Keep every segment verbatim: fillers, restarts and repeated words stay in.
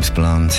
James Blunt,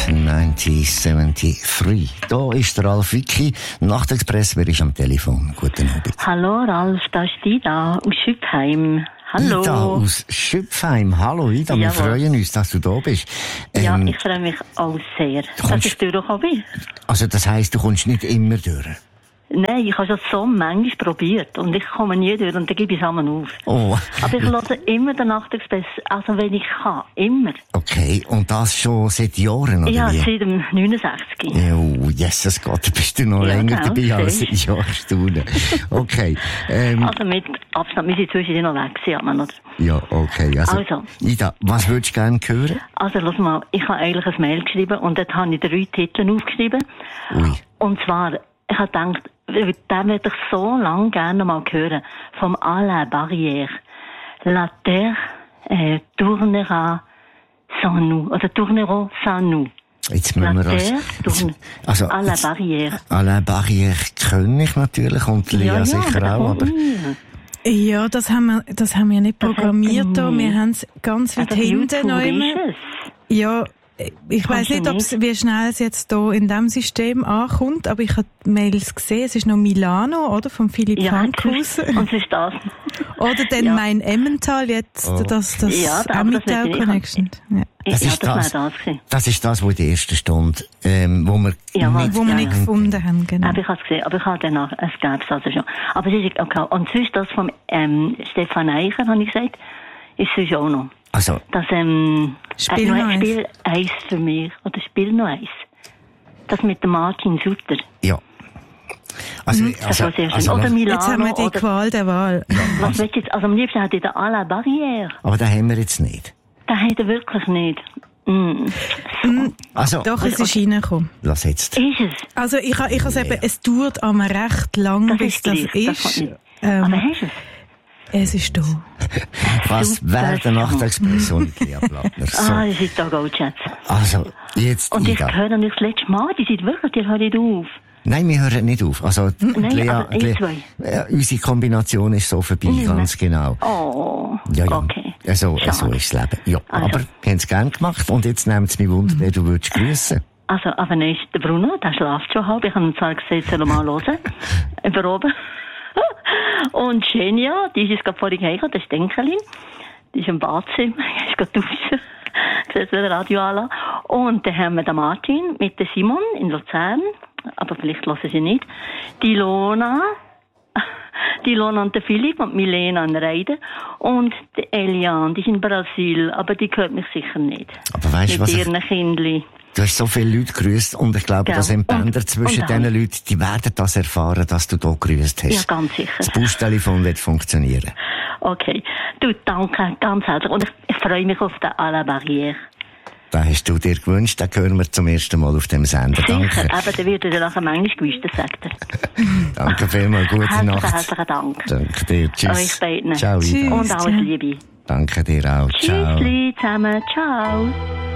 neunzehnhundertdreiundsiebzig. Da ist der Ralf Wicki, Nachtexpress, wer ist am Telefon? Guten Abend. Hallo Ralf, da ist Ida aus Schüpfheim. Hallo. Ida aus Schüpfheim. Hallo Ida, wir Jawohl. freuen uns, dass du da bist. Ähm, Ja, ich freue mich auch sehr, dass ich durchgekommen bin. Also das heisst, du kommst nicht immer durch? Nein, ich habe schon so manchmal probiert und ich komme nie durch und dann gebe ich es einmal auf. Oh. Aber ich höre immer den Nachtexpress, also wenn ich kann, immer. Okay, und das schon seit Jahren, oder Ja, wie? seit dem neunundsechzig. Oh, Jesus Gott, da bist du noch Ja, länger genau, dabei als siehst. ich. Ja, staune. Okay. Ähm, Also mit Abstand, wir sind zwischendurch noch weg gewesen, aber noch. ja, okay. Also, Also. Ida, was würdest du gerne hören? Also, lass mal, ich habe eigentlich ein Mail geschrieben und dort habe ich drei Titel aufgeschrieben. Ui. Und zwar, ich habe gedacht, den würde ich so lange gerne mal hören. Vom Alain Barrière. La terre äh, tournera sans nous. Oder tournera sans nous. Jetzt müssen La wir als, terre tourne. also, Alain jetzt- Barrière. Alain Barrière kenne ich natürlich und Lea Ja, sicher ja, auch, aber Ja, das haben wir, das haben wir nicht Das hat programmiert da. nie. Wir haben es ganz weit Also, hinten YouTube noch immer. ist es. Ja, ich weiss Kannst du nicht, ob's, nicht? wie schnell es jetzt hier in diesem System ankommt, aber ich habe die Mails gesehen. Es ist noch Milano, oder? Von Philipp Ja, Fankhausen. und es ist das. Oder dann Ja. mein Emmental jetzt, Oh. das, das Ja, aber das Emmental wird- ich- Connection. Ja. das ja, ist das das, war das gewesen. das ist das, wo in der ersten Stunde, ähm, wo wir Ja, nicht, Wo wir Ja, nicht ja. gefunden haben, genau. Aber ich habe es gesehen, aber ich habe danach, es gäbe es also schon. Aber es ist, okay. Und sonst das vom, ähm, Stefan Eicher, habe ich gesagt, ist sonst auch noch. also, Das, ähm, Spiel äh, noch eins. Spiel eins für mich. Oder Spiel noch eins. Das mit dem Martin Sutter. ja. Also, Das also, war sehr schön. also, Oder was- Milano. Jetzt haben wir die oder, Qual der Wahl. was willst du jetzt? Also am liebsten hätte ich den Alain Barrière. aber den haben wir jetzt nicht. Den hat er wirklich nicht. Mm. Also, Doch, es ist reingekommen. lass jetzt. Ist es? Also ich, ha- ich has eben, es dauert einmal recht lang, Das bis ist das gleich, das ist. kann nicht. Ähm, Aber hast du es? es ist da. Was Super. wäre der Nachtexpress ohne Lea Plattner? So. Ah, ihr seid da Goldschätze. Also, jetzt, Und ich Ida. höre nicht das letzte Mal, die sind wirklich, die hören nicht auf. Nein, wir hören nicht auf. Also, Lea, aber ihr Lea, zwei. äh, unsere Kombination ist so vorbei, Nicht mehr. ganz genau. Oh, Ja, ja. okay. So, Schade. so ist das Leben. Ja, Also. aber wir haben es gerne gemacht und jetzt nehmen es mich Wunder, wer du würdest grüßen. Also, aber nicht der Bruno, der schlaft schon halb. Ich habe ihm zwar gesagt, soll er mal hören. Über oben. Und Genia, die ist jetzt gerade vorhin heimgekommen, das ist Denkelin. Die ist im Badzimmer, die ist gerade duschen. Ich sehe wieder Radio an. Und dann haben wir den Martin mit der Simon in Luzern. Aber vielleicht hören sie nicht. Die Lona. Die Lona und der Philipp und Milena in Reiden. Und die Eliane, die ist in Brasil. Aber die hört mich sicher nicht. Aber weißt du, Mit was ich, ihren Kindern. du hast so viele Leute grüßt und ich glaube, Gell. das Entbänder Und- zwischen und diesen dann- Leuten, die werden das erfahren, dass du da grüßt hast. Ja, ganz sicher. Das Buschtelefon wird funktionieren. Okay. Du, danke ganz herzlich. Und ich, ich freue mich auf den Alain Barrière. Den hast du dir gewünscht, den hören wir zum ersten Mal auf dem Sender. Sicher. Danke. Aber der wird dir nachher manchmal gewusst, das sagt er. Danke vielmals, gute Herzlichen, Nacht. herzlichen Dank. Danke dir, Euch tschüss. beiden. Ciao, Ida. Tschüss. Und alles Liebe. Danke dir auch, ciao. Tschüssli zusammen. Ciao.